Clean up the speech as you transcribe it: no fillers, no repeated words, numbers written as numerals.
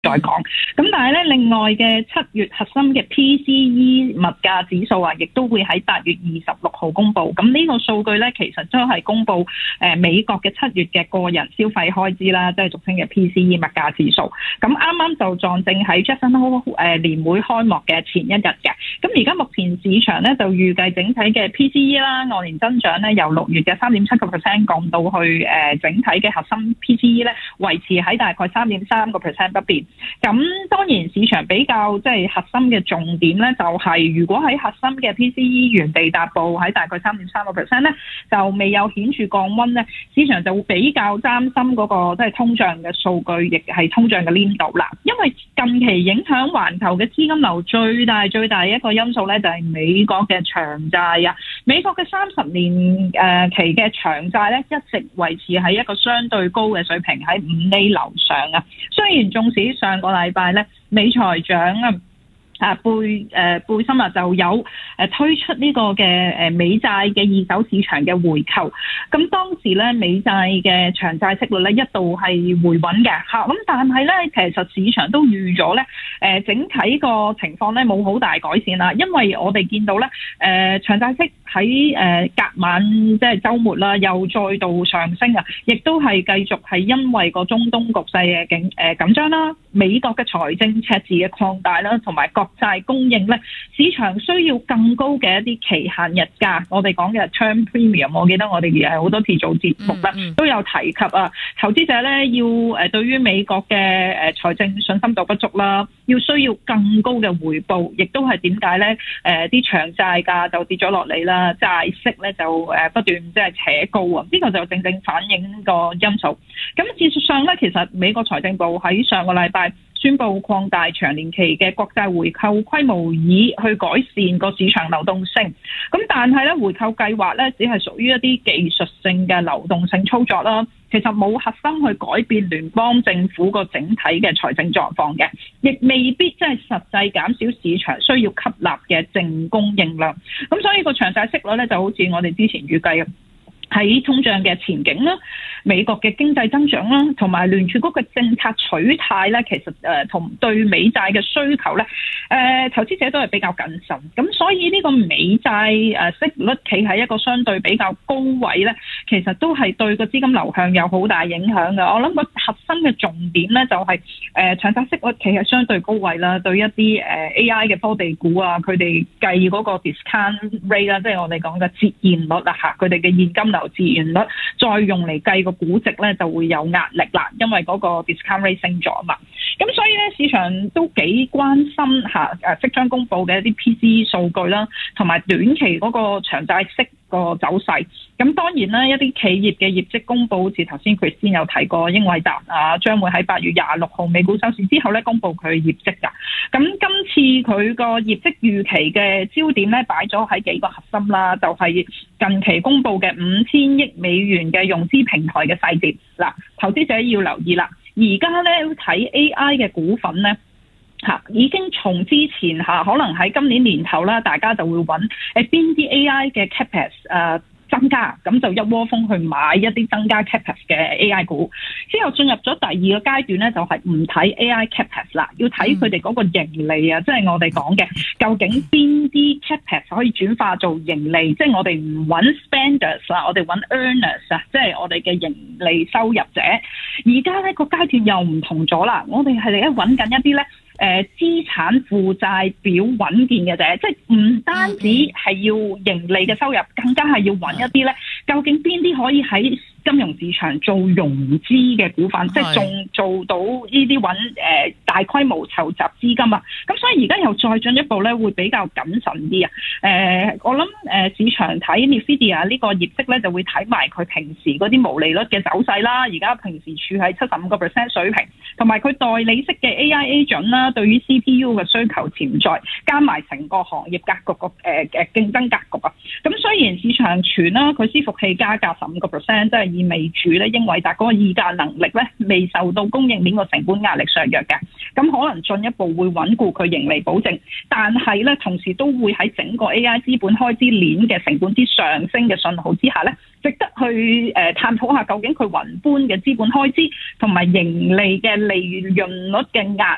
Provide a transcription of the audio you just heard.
再講。咁但係咧，另外嘅7月核心嘅 PCE 物價指數啊，亦都會喺8月26號公布。咁呢個數據咧，其實都係公布美國嘅7月嘅個人消費開支啦，即係俗稱嘅 PCE 物價指數。咁啱啱就撞正喺 Jackson Hole 年會開幕嘅前一日嘅。咁而家目前市場咧就預計整體嘅 PCE 啦，按年增長咧由6月嘅3.7% 降到去整體嘅核心 PCE 咧維持喺大概3.3% 不變。咁當然市場比較即係核心嘅重點咧，就係如果喺核心嘅 PCE 原地踏步喺大概3.3% 咧，就未有顯著降溫咧，市場就會比較擔心嗰個即係通脹嘅數據，亦係通脹嘅黏度啦。因為近期影響環球嘅資金流最大一個因素咧，就係美國嘅長債啊。美國嘅30年期嘅長債咧，一直維持喺一個相對高嘅水平，喺5厘樓上啊。雖然縱使上個禮拜咧，美財長貝森就有推出呢個嘅美債嘅二手市場嘅回購，咁當時咧美債嘅長債息率咧一度係回穩嘅嚇，咁但係咧其實市場都預咗咧整體個情況咧冇好大改善啦，因為我哋見到咧長債息喺隔晚即係週末啦又再度上升啊，亦都係繼續係因為個中東局勢嘅緊張啦，美國嘅財政赤字嘅擴大啦，同埋國債供應咧，市場需要更高嘅一啲期限日價，我哋講嘅 term premium， 我記得我哋好多次做節目啦，都有提及啊，投資者咧要對於美國嘅財政信心度不足啦，要需要更高嘅回報，亦都係點解咧啲長債價就跌咗落嚟啦，債息咧就不斷即係扯高啊，呢個就正正反映個因素。咁事實上咧，其實美國財政部喺上個禮拜宣布擴大長年期嘅國債回購規模，以去改善個市場流動性。咁但係咧，回購計劃咧只係屬於一啲技術性嘅流動性操作啦，其實冇核心去改變聯邦政府個整體嘅財政狀況嘅，亦未必即係實際減少市場需要吸納嘅淨供應量。咁所以個長債息率咧就好似我哋之前預計嘅，喺通脹嘅前景啦，美國嘅經濟增長啦，同埋聯儲局嘅政策取態咧，其實同對美債嘅需求咧，投資者都係比較謹慎。咁所以呢個美債息率企喺一個相對比較高位咧，其實都係對個資金流向有好大影響嘅。我諗個核心嘅重點咧就係長債息率企喺相對高位啦，對一啲AI 嘅科技股啊，佢哋計嗰個 discount rate 啦，即係我哋講嘅折現率啦嚇，佢哋嘅現金流折現率再用嚟計個估值咧就會有壓力啦，因為嗰個 discount rate 升咗嘛。咁所以咧市場都幾關心即將公布嘅一啲 PCE 數據啦，同埋短期嗰個長債息個走勢。咁當然啦，一啲企業嘅業績公佈，好似頭先Christine有提過，英偉達將會喺8月26號美股收市之後咧公佈佢業績㗎。咁今次佢個業績預期嘅焦點咧擺咗喺幾個核心啦，就係近期公佈嘅5000億美元嘅融資平台嘅細節。嗱，投資者要留意啦，而家咧睇 AI 嘅股份咧。已經從之前可能喺今年年頭啦，大家就會揾邊啲 AI 嘅 capex 增加，咁就一窩蜂去買一啲增加 capex 嘅 AI 股。之後進入咗第二個階段咧，就係唔睇 AI capex 啦，要睇佢哋嗰個盈利啊，即係我哋講嘅究竟邊啲 capex 可以轉化做盈利，即係我哋唔揾 spenders 啦，我哋揾 earners 啊，即係我哋嘅盈利收入者。而家咧個階段又唔同咗啦，我哋係揾緊一啲咧。資產負債表穩健嘅啫，即係唔單止係要盈利嘅收入，更加係要揾一啲咧，究竟邊啲可以喺金融市場做融資嘅股份，即係仲做到呢啲揾大規模籌集資金啊！咁所以而家又再進一步咧，會比較謹慎啲啊！我諗市場睇 Nvidia 呢個業績咧，就會睇埋佢平時嗰啲毛利率嘅走勢啦。而家平時處喺75% 水平，同埋佢代理式嘅 AI agent 啦，對於 CPU 嘅需求潛在，加埋成個行業格局個競爭格局啊！咁雖然市場傳啦，佢伺服器加價15%，即係意味住咧，英偉達嗰個議價能力咧未受到供應鏈個成本壓力削弱嘅，咁可能進一步會穩固佢盈利保證，但係咧同時都會喺整個 AI 資本開支鏈嘅成本之上升嘅信號之下咧，值得去探討下究竟佢宏觀嘅資本開支同埋盈利嘅利潤率嘅壓